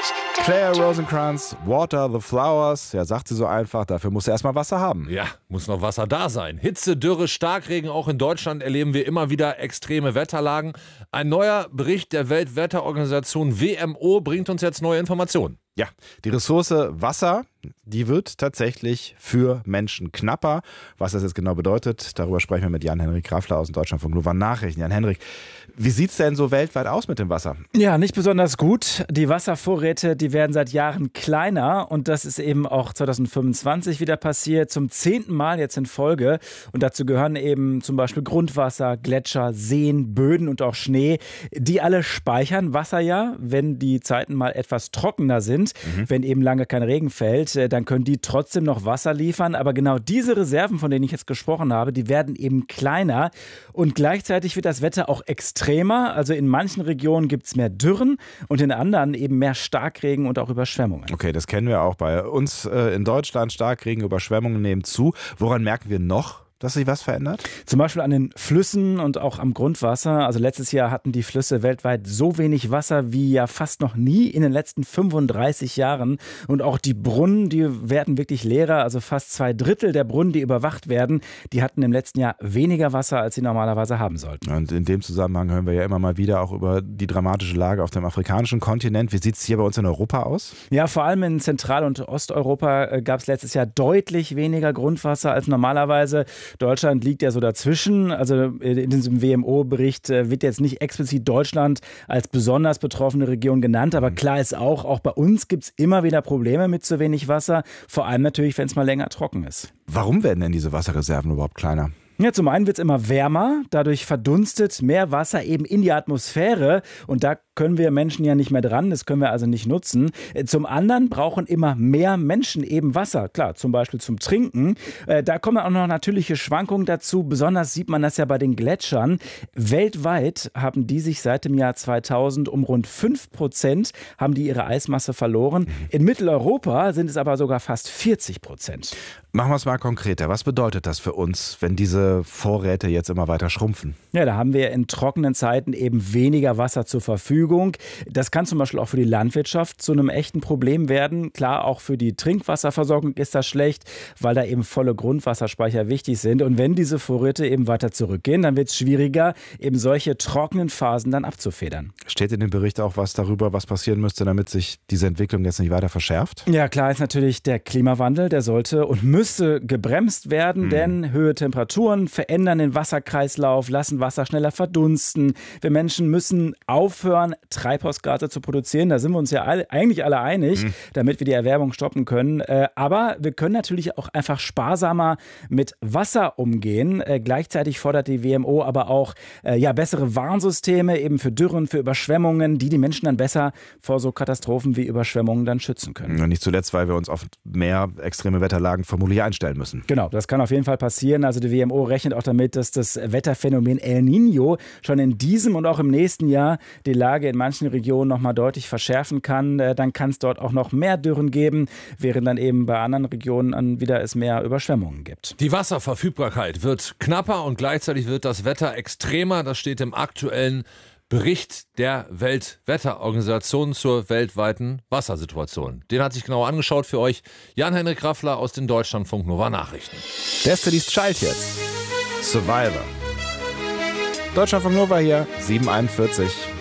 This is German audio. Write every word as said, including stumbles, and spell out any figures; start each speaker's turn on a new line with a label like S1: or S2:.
S1: Claire Rosencrantz, Water the Flowers. Ja, sagt sie so einfach, dafür muss er erstmal Wasser haben.
S2: Ja, muss noch Wasser da sein. Hitze, Dürre, Starkregen, auch in Deutschland erleben wir immer wieder extreme Wetterlagen. Ein neuer Bericht der Weltwetterorganisation W M O bringt uns jetzt neue Informationen.
S1: Ja, die Ressource Wasser, die wird tatsächlich für Menschen knapper. Was das jetzt genau bedeutet, darüber sprechen wir mit Jan-Henrik Graffler aus dem Deutschlandfunk Nova Nachrichten. Jan-Henrik, wie sieht es denn so weltweit aus mit dem Wasser?
S3: Ja, nicht besonders gut. Die Wasservorräte, die werden seit Jahren kleiner und das ist eben auch zwanzig fünfundzwanzig wieder passiert, zum zehnten Mal jetzt in Folge. Und dazu gehören eben zum Beispiel Grundwasser, Gletscher, Seen, Böden und auch Schnee. Die alle speichern Wasser ja, wenn die Zeiten mal etwas trockener sind. Mhm. Wenn eben lange kein Regen fällt, dann können die trotzdem noch Wasser liefern. Aber genau diese Reserven, von denen ich jetzt gesprochen habe, die werden eben kleiner. Und gleichzeitig wird das Wetter auch extremer. Also in manchen Regionen gibt es mehr Dürren und in anderen eben mehr Starkregen und auch Überschwemmungen.
S1: Okay, das kennen wir auch bei uns äh, in Deutschland. Starkregen, Überschwemmungen nehmen zu. Woran merken wir noch, dass sich was verändert?
S3: Zum Beispiel an den Flüssen und auch am Grundwasser. Also letztes Jahr hatten die Flüsse weltweit so wenig Wasser wie ja fast noch nie in den letzten fünfunddreißig Jahren. Und auch die Brunnen, die werden wirklich leerer. Also fast zwei Drittel der Brunnen, die überwacht werden, die hatten im letzten Jahr weniger Wasser, als sie normalerweise haben sollten.
S1: Und in dem Zusammenhang hören wir ja immer mal wieder auch über die dramatische Lage auf dem afrikanischen Kontinent. Wie sieht es hier bei uns in Europa aus?
S3: Ja, vor allem in Zentral- und Osteuropa gab es letztes Jahr deutlich weniger Grundwasser als normalerweise. Deutschland liegt ja so dazwischen. Also in diesem W M O-Bericht wird jetzt nicht explizit Deutschland als besonders betroffene Region genannt. Aber klar ist auch, auch bei uns gibt es immer wieder Probleme mit zu wenig Wasser. Vor allem natürlich, wenn es mal länger trocken ist.
S1: Warum werden denn diese Wasserreserven überhaupt kleiner?
S3: Ja, zum einen wird es immer wärmer, dadurch verdunstet mehr Wasser eben in die Atmosphäre und da können wir Menschen ja nicht mehr dran, das können wir also nicht nutzen. Zum anderen brauchen immer mehr Menschen eben Wasser, klar, zum Beispiel zum Trinken. Da kommen auch noch natürliche Schwankungen dazu, besonders sieht man das ja bei den Gletschern. Weltweit haben die sich seit dem Jahr zweitausend um rund fünf Prozent haben die ihre Eismasse verloren. In Mitteleuropa sind es aber sogar fast vierzig Prozent.
S1: Machen wir es mal konkreter. Was bedeutet das für uns, wenn diese Vorräte jetzt immer weiter schrumpfen?
S3: Ja, da haben wir in trockenen Zeiten eben weniger Wasser zur Verfügung. Das kann zum Beispiel auch für die Landwirtschaft zu einem echten Problem werden. Klar, auch für die Trinkwasserversorgung ist das schlecht, weil da eben volle Grundwasserspeicher wichtig sind. Und wenn diese Vorräte eben weiter zurückgehen, dann wird es schwieriger, eben solche trockenen Phasen dann abzufedern.
S1: Steht in dem Bericht auch was darüber, was passieren müsste, damit sich diese Entwicklung jetzt nicht weiter verschärft?
S3: Ja, klar ist natürlich der Klimawandel, der sollte und müsste gebremst werden, mhm. denn höhere Temperaturen verändern den Wasserkreislauf, lassen Wasser schneller verdunsten. Wir Menschen müssen aufhören, Treibhausgase zu produzieren. Da sind wir uns ja alle, eigentlich alle einig, mhm. damit wir die Erwärmung stoppen können. Äh, aber wir können natürlich auch einfach sparsamer mit Wasser umgehen. Äh, gleichzeitig fordert die W M O aber auch äh, ja, bessere Warnsysteme eben für Dürren, für Überschwemmungen, die die Menschen dann besser vor so Katastrophen wie Überschwemmungen dann schützen können.
S1: Und nicht zuletzt, weil wir uns auf mehr extreme Wetterlagen vermutlich einstellen müssen.
S3: Genau, das kann auf jeden Fall passieren. Also die W M O rechnet auch damit, dass das Wetterphänomen El Niño schon in diesem und auch im nächsten Jahr die Lage in manchen Regionen noch mal deutlich verschärfen kann. Dann kann es dort auch noch mehr Dürren geben, während dann eben bei anderen Regionen wieder es mehr Überschwemmungen gibt.
S2: Die Wasserverfügbarkeit wird knapper und gleichzeitig wird das Wetter extremer. Das steht im aktuellen Bericht der Weltwetterorganisation zur weltweiten Wassersituation. Den hat sich genau angeschaut für euch Jan-Henrik Graffler aus den Deutschlandfunk Nova Nachrichten.
S1: Destiny's Child jetzt. Survivor. Deutschlandfunk Nova hier, sieben Uhr einundvierzig.